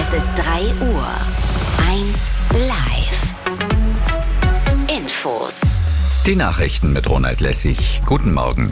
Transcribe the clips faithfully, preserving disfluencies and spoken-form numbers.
Es ist drei Uhr. eins live. Infos. Die Nachrichten mit Ronald Lessig. Guten Morgen.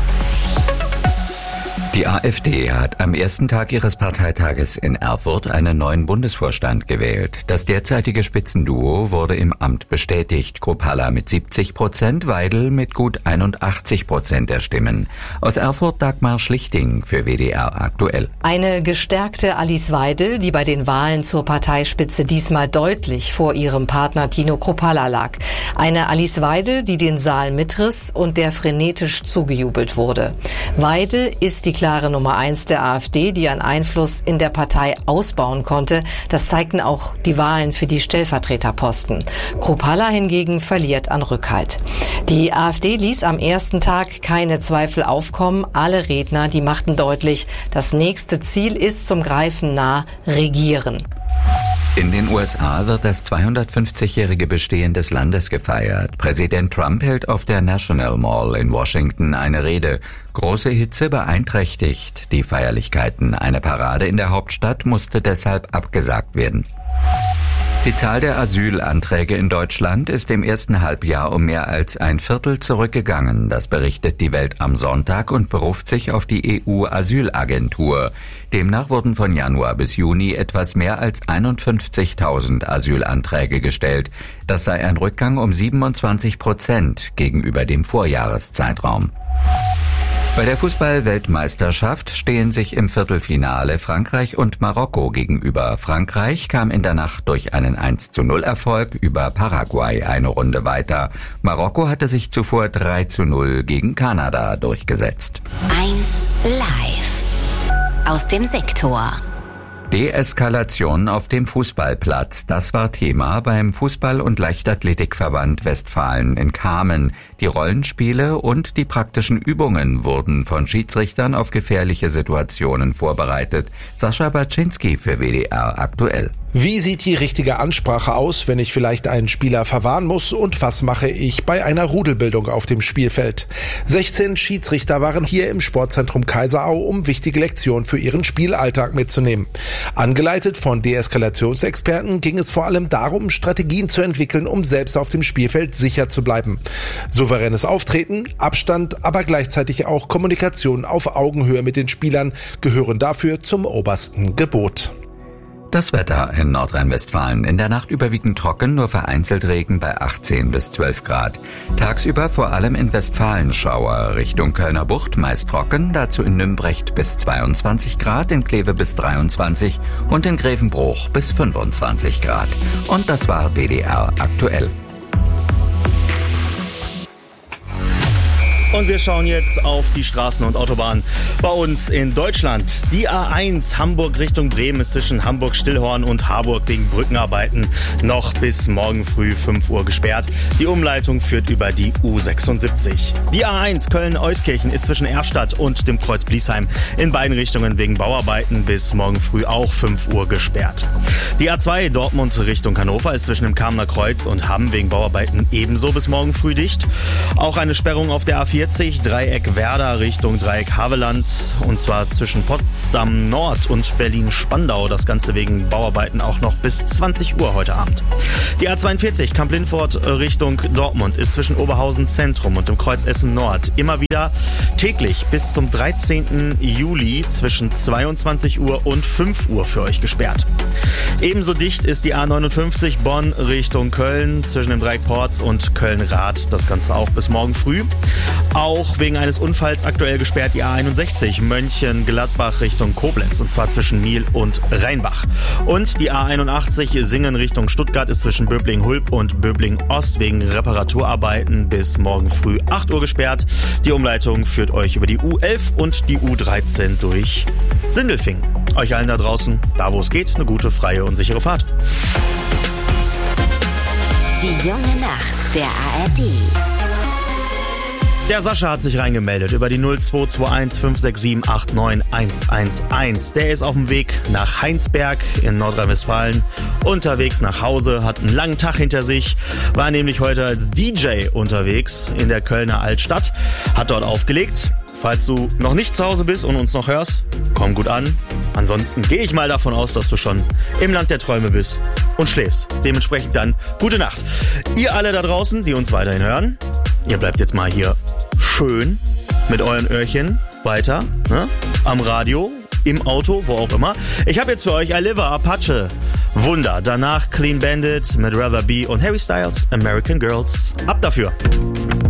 Die AfD hat am ersten Tag ihres Parteitages in Erfurt einen neuen Bundesvorstand gewählt. Das derzeitige Spitzenduo wurde im Amt bestätigt. Kropala mit siebzig Prozent, Weidel mit gut einundachtzig Prozent der Stimmen. Aus Erfurt Dagmar Schlichting für W D R aktuell. Eine gestärkte Alice Weidel, die bei den Wahlen zur Parteispitze diesmal deutlich vor ihrem Partner Tino Kropala lag. Eine Alice Weidel, die den Saal mitriss und der frenetisch zugejubelt wurde. Weidel ist die klare Nummer eins der AfD, die an Einfluss in der Partei ausbauen konnte. Das zeigten auch die Wahlen für die Stellvertreterposten. Kropala hingegen verliert an Rückhalt. Die AfD ließ am ersten Tag keine Zweifel aufkommen. Alle Redner, die machten deutlich, das nächste Ziel ist zum Greifen nah, regieren. In den U S A wird das zweihundertfünfzigjährige Bestehen des Landes gefeiert. Präsident Trump hält auf der National Mall in Washington eine Rede. Große Hitze beeinträchtigt die Feierlichkeiten. Eine Parade in der Hauptstadt musste deshalb abgesagt werden. Die Zahl der Asylanträge in Deutschland ist im ersten Halbjahr um mehr als ein Viertel zurückgegangen. Das berichtet die Welt am Sonntag und beruft sich auf die E U-Asylagentur. Demnach wurden von Januar bis Juni etwas mehr als einundfünfzigtausend Asylanträge gestellt. Das sei ein Rückgang um siebenundzwanzig Prozent gegenüber dem Vorjahreszeitraum. Bei der Fußball-Weltmeisterschaft stehen sich im Viertelfinale Frankreich und Marokko gegenüber. Frankreich kam in der Nacht durch einen eins zu null Erfolg über Paraguay eine Runde weiter. Marokko hatte sich zuvor drei zu null gegen Kanada durchgesetzt. eins live. Aus dem Sektor. Deeskalation auf dem Fußballplatz, das war Thema beim Fußball- und Leichtathletikverband Westfalen in Kamen. Die Rollenspiele und die praktischen Übungen wurden von Schiedsrichtern auf gefährliche Situationen vorbereitet. Sascha Baczynski für W D R aktuell. Wie sieht die richtige Ansprache aus, wenn ich vielleicht einen Spieler verwahren muss, und was mache ich bei einer Rudelbildung auf dem Spielfeld? sechzehn Schiedsrichter waren hier im Sportzentrum Kaiserau, um wichtige Lektionen für ihren Spielalltag mitzunehmen. Angeleitet von Deeskalationsexperten ging es vor allem darum, Strategien zu entwickeln, um selbst auf dem Spielfeld sicher zu bleiben. Souveränes Auftreten, Abstand, aber gleichzeitig auch Kommunikation auf Augenhöhe mit den Spielern gehören dafür zum obersten Gebot. Das Wetter in Nordrhein-Westfalen. In der Nacht überwiegend trocken, nur vereinzelt Regen bei achtzehn bis zwölf Grad. Tagsüber vor allem in Westfalen Schauer. Richtung Kölner Bucht meist trocken, dazu in Nümbrecht bis zweiundzwanzig Grad, in Kleve bis dreiundzwanzig und in Grevenbruch bis fünfundzwanzig Grad. Und das war W D R aktuell. Und wir schauen jetzt auf die Straßen und Autobahnen bei uns in Deutschland. Die A eins Hamburg Richtung Bremen ist zwischen Hamburg-Stillhorn und Harburg wegen Brückenarbeiten noch bis morgen früh fünf Uhr gesperrt. Die Umleitung führt über die U sechsundsiebzig. Die A eins Köln-Euskirchen ist zwischen Erfstadt und dem Kreuz Bliesheim in beiden Richtungen wegen Bauarbeiten bis morgen früh auch fünf Uhr gesperrt. Die A zwei Dortmund Richtung Hannover ist zwischen dem Kamener Kreuz und Hamm wegen Bauarbeiten ebenso bis morgen früh dicht. Auch eine Sperrung auf der A vierzig Dreieck Werder Richtung Dreieck Havelland, und zwar zwischen Potsdam Nord und Berlin-Spandau. Das Ganze wegen Bauarbeiten auch noch bis zwanzig Uhr heute Abend. Die A zweiundvierzig Kamp-Lindfort Richtung Dortmund ist zwischen Oberhausen Zentrum und dem Kreuz Essen Nord immer wieder täglich bis zum dreizehnten Juli zwischen zweiundzwanzig Uhr und fünf Uhr für euch gesperrt. Ebenso dicht ist die A neunundfünfzig Bonn Richtung Köln zwischen dem Dreieck Porz und Köln-Rath. Das Ganze auch bis morgen früh. Auch wegen eines Unfalls aktuell gesperrt die A einundsechzig Mönchengladbach Richtung Koblenz, und zwar zwischen Miel und Rheinbach. Und die A einundachtzig Singen Richtung Stuttgart ist zwischen Böbling-Hulb und Böbling-Ost wegen Reparaturarbeiten bis morgen früh acht Uhr gesperrt. Die Umleitung führt euch über die U elf und die U dreizehn durch Sindelfingen. Euch allen da draußen, da wo es geht, eine gute, freie und sichere Fahrt. Die junge Nacht der A R D. Der Sascha hat sich reingemeldet über die null zwei zwei eins fünf sechs sieben acht neun eins eins eins. Der ist auf dem Weg nach Heinsberg in Nordrhein-Westfalen unterwegs nach Hause, hat einen langen Tag hinter sich, war nämlich heute als D J unterwegs in der Kölner Altstadt, hat dort aufgelegt. falls du noch nicht zu Hause bist und uns noch hörst, komm gut an. Ansonsten gehe ich mal davon aus, dass du schon im Land der Träume bist und schläfst. Dementsprechend dann gute Nacht. Ihr alle da draußen, die uns weiterhin hören, ihr bleibt jetzt mal hier schön mit euren Öhrchen weiter, ne? Am Radio, im Auto, wo auch immer. Ich habe jetzt für euch I Live a Apache. Wunder. Danach Clean Bandit mit Rather Be und Harry Styles, American Girls. Ab dafür.